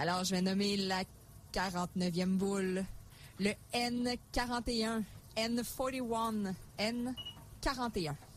Alors, je vais nommer la 49e boule. Le N41. N41. N41.